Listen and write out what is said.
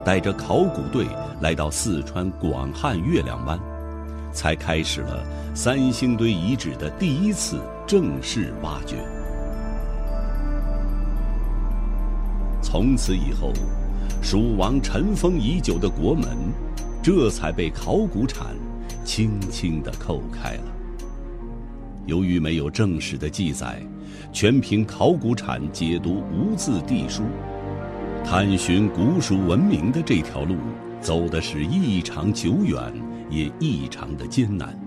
带着考古队来到四川广汉月亮湾，才开始了三星堆遗址的第一次正式挖掘。从此以后，蜀王尘封已久的国门，这才被考古铲轻轻地叩开了。由于没有正史的记载，全凭考古铲解读无字地书，探寻古蜀文明的这条路走的是异常久远，也异常的艰难。